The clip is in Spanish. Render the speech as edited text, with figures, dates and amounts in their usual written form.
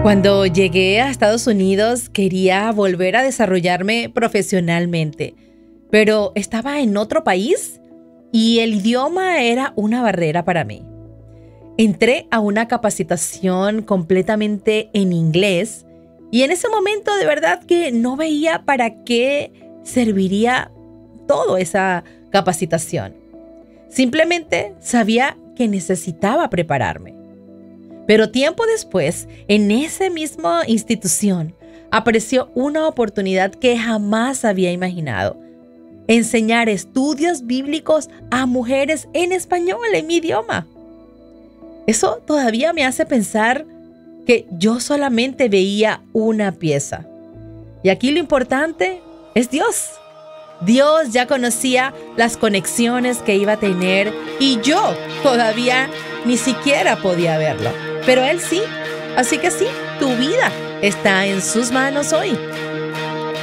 Cuando llegué a Estados Unidos quería volver a desarrollarme profesionalmente, pero estaba en otro país y el idioma era una barrera para mí. Entré a una capacitación completamente en inglés y en ese momento de verdad que no veía para qué serviría toda esa capacitación. Simplemente sabía que necesitaba prepararme. Pero tiempo después, en esa misma institución, apareció una oportunidad que jamás había imaginado. Enseñar estudios bíblicos a mujeres en español, en mi idioma. Eso todavía me hace pensar que yo solamente veía una pieza. Y aquí lo importante es Dios. Dios ya conocía las conexiones que iba a tener y yo todavía ni siquiera podía verlo. Pero Él sí. Así que sí, tu vida está en sus manos hoy.